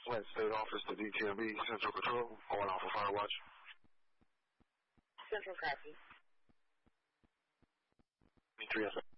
Flint State Office to DTMB, Central Control, going off of Firewatch. Central copy. Me 3